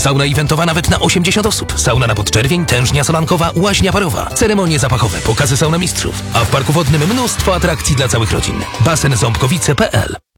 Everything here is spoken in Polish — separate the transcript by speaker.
Speaker 1: Sauna eventowa nawet na 80 osób. Sauna na podczerwień, tężnia solankowa, łaźnia parowa. Ceremonie zapachowe, pokazy sauna mistrzów. A w parku wodnym mnóstwo atrakcji dla całych rodzin. Basen Ząbkowice.pl